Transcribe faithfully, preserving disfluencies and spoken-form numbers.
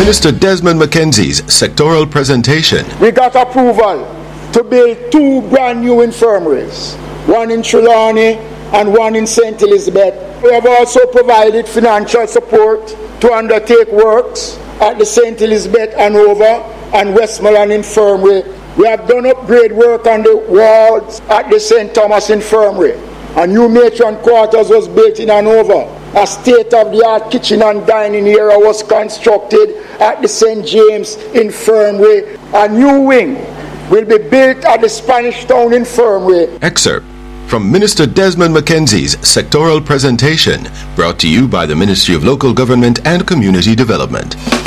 Minister Desmond McKenzie's sectoral presentation. We got approval to build two brand new infirmaries, one in Trelawney and one in Saint Elizabeth. We have also provided financial support to undertake works at the Saint Elizabeth, Hanover and Westmoreland Infirmary. We have done upgrade work on the walls at the Saint Thomas Infirmary. A new matron quarters was built in Hanover. A state-of-the-art kitchen and dining area was constructed at the Saint James Infirmary. A new wing will be built at the Spanish Town Infirmary. Excerpt from Minister Desmond McKenzie's sectoral presentation, brought to you by the Ministry of Local Government and Community Development.